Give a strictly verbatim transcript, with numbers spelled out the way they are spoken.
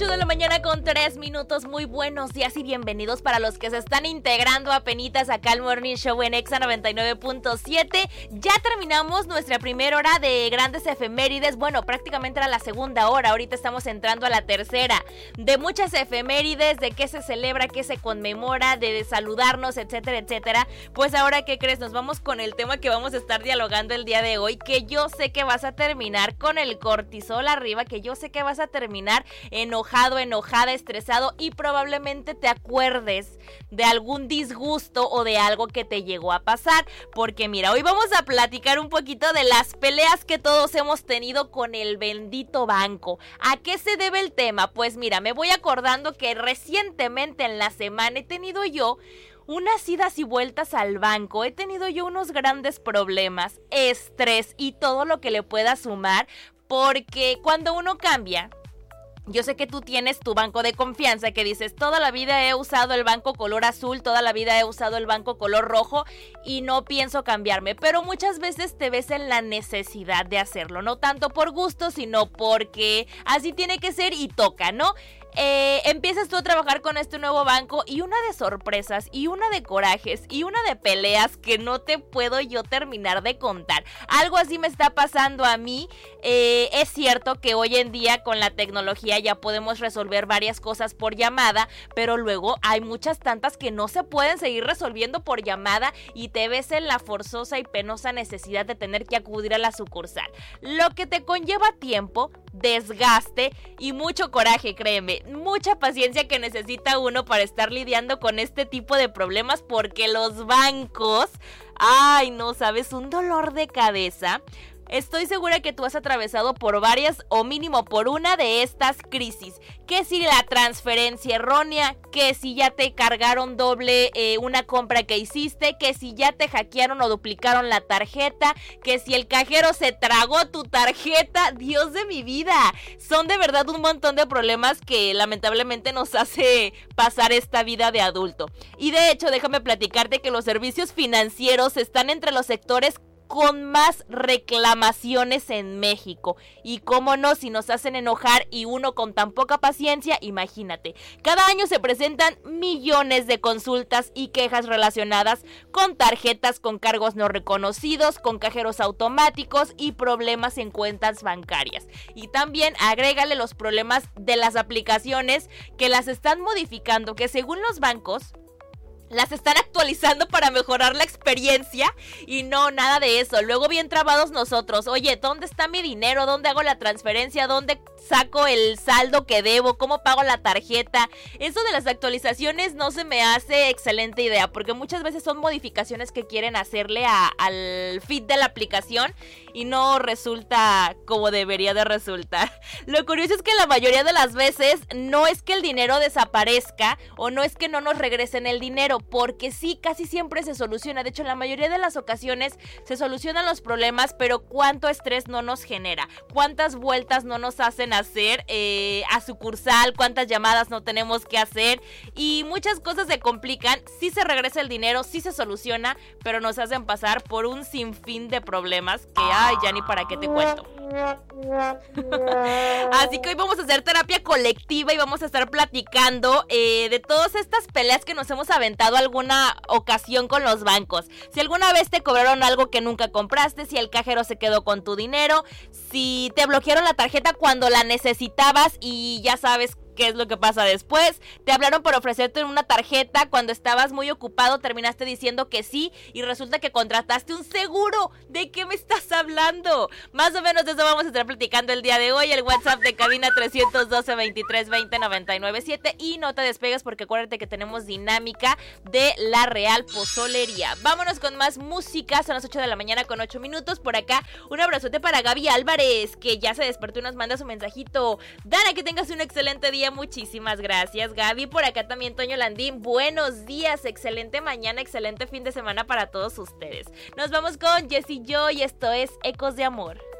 De la mañana con tres minutos, muy buenos días y bienvenidos para los que se están integrando apenitas acá al Morning Show en Exa noventa y nueve punto siete. Ya terminamos nuestra primera hora de grandes efemérides, bueno, prácticamente era la segunda hora, ahorita estamos entrando a la tercera, de muchas efemérides, de qué se celebra, qué se conmemora, de saludarnos, etcétera, etcétera. Pues ahora, ¿qué crees? Nos vamos con el tema que vamos a estar dialogando el día de hoy, que yo sé que vas a terminar con el cortisol arriba, que yo sé que vas a terminar enojado, enojada, estresado y probablemente te acuerdes de algún disgusto o de algo que te llegó a pasar, porque mira, hoy vamos a platicar un poquito de las peleas que todos hemos tenido con el bendito banco. ¿A qué se debe el tema? Pues mira, me voy acordando que recientemente en la semana he tenido yo unas idas y vueltas al banco, he tenido yo unos grandes problemas, estrés y todo lo que le pueda sumar, porque cuando uno cambia, yo sé que tú tienes tu banco de confianza que dices, toda la vida he usado el banco color azul, toda la vida he usado el banco color rojo y no pienso cambiarme, pero muchas veces te ves en la necesidad de hacerlo, no tanto por gusto, sino porque así tiene que ser y toca, ¿no? Eh, empiezas tú a trabajar con este nuevo banco y una de sorpresas y una de corajes y una de peleas que no te puedo yo terminar de contar. Algo así me está pasando a mí. Eh, es cierto que hoy en día con la tecnología ya podemos resolver varias cosas por llamada, pero luego hay muchas tantas que no se pueden seguir resolviendo por llamada y te ves en la forzosa y penosa necesidad de tener que acudir a la sucursal, lo que te conlleva tiempo, desgaste y mucho coraje, créeme. Mucha paciencia que necesita uno para estar lidiando con este tipo de problemas, porque los bancos, ay, no sabes, un dolor de cabeza. Estoy segura que tú has atravesado por varias o mínimo por una de estas crisis. Que si la transferencia errónea, que si ya te cargaron doble eh, una compra que hiciste, que si ya te hackearon o duplicaron la tarjeta, que si el cajero se tragó tu tarjeta. Dios de mi vida, son de verdad un montón de problemas que lamentablemente nos hace pasar esta vida de adulto. Y de hecho, déjame platicarte que los servicios financieros están entre los sectores con más reclamaciones en México. Y cómo no, si nos hacen enojar y uno con tan poca paciencia, imagínate. Cada año se presentan millones de consultas y quejas relacionadas con tarjetas con cargos no reconocidos, con cajeros automáticos y problemas en cuentas bancarias. Y también agrégale los problemas de las aplicaciones que las están modificando, que según los bancos las están actualizando para mejorar la experiencia y no, nada de eso. Luego bien trabados nosotros, oye, ¿dónde está mi dinero? ¿Dónde hago la transferencia? ¿Dónde saco el saldo que debo? ¿Cómo pago la tarjeta? Eso de las actualizaciones no se me hace excelente idea, porque muchas veces son modificaciones que quieren hacerle a, al feed de la aplicación y no resulta como debería de resultar. Lo curioso es que la mayoría de las veces no es que el dinero desaparezca o no es que no nos regresen el dinero, porque sí, casi siempre se soluciona. De hecho, en la mayoría de las ocasiones se solucionan los problemas, pero cuánto estrés no nos genera, cuántas vueltas no nos hacen hacer eh, a sucursal, cuántas llamadas no tenemos que hacer y muchas cosas se complican. Sí se regresa el dinero, sí se soluciona, pero nos hacen pasar por un sinfín de problemas que, ay, ya ni para qué te cuento. Así que hoy vamos a hacer terapia colectiva y vamos a estar platicando eh, de todas estas peleas que nos hemos aventado alguna ocasión con los bancos. Si alguna vez te cobraron algo que nunca compraste, si el cajero se quedó con tu dinero, si te bloquearon la tarjeta cuando la necesitabas y ya sabes qué es lo que pasa después. Te hablaron por ofrecerte una tarjeta cuando estabas muy ocupado, terminaste diciendo que sí y resulta que contrataste un seguro. ¿De qué me estás hablando? Más o menos de eso vamos a estar platicando el día de hoy. El WhatsApp de cabina trescientos doce, veintitrés, veinte, noventa y nueve siete. Y no te despegues porque acuérdate que tenemos dinámica de la Real Pozolería. Vámonos con más música. Son las ocho de la mañana con ocho minutos. Por acá un abrazote para Gaby Álvarez, que ya se despertó y nos manda su mensajito. Dana, que tengas un excelente día. Muchísimas gracias, Gaby. Por acá también Toño Landín, buenos días, excelente mañana, excelente fin de semana para todos ustedes. Nos vamos con Jessie Joy, esto es Ecos de Amor.